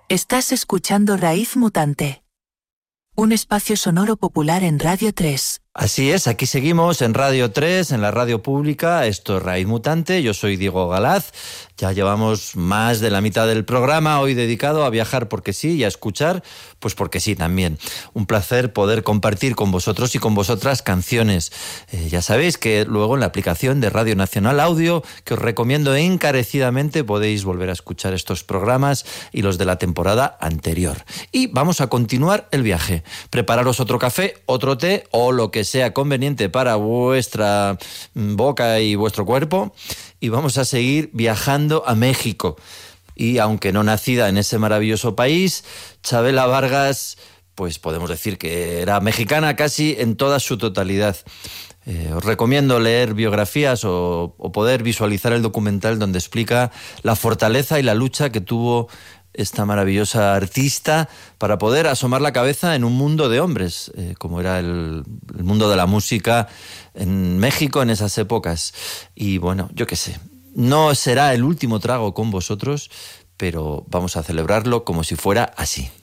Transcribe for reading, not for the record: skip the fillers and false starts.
Estás escuchando Raíz Mutante, un espacio sonoro popular en Radio 3. Así es, aquí seguimos en Radio 3, en la radio pública. Esto es Raíz Mutante, yo soy Diego Galaz. Ya llevamos más de la mitad del programa hoy dedicado a viajar porque sí y a escuchar, pues porque sí también. Un placer poder compartir con vosotros y con vosotras canciones. Ya sabéis que luego en la aplicación de Radio Nacional Audio, que os recomiendo encarecidamente, podéis volver a escuchar estos programas y los de la temporada anterior. Y vamos a continuar el viaje. Prepararos otro café, otro té o lo que sea conveniente para vuestra boca y vuestro cuerpo, y vamos a seguir viajando a México. Y aunque no nacida en ese maravilloso país, Chabela Vargas, pues podemos decir que era mexicana casi en toda su totalidad. Os recomiendo leer biografías o poder visualizar el documental donde explica la fortaleza y la lucha que tuvo esta maravillosa artista para poder asomar la cabeza en un mundo de hombres, como era el mundo de la música en México en esas épocas. Y bueno, yo qué sé, no será el último trago con vosotros, pero vamos a celebrarlo como si fuera así.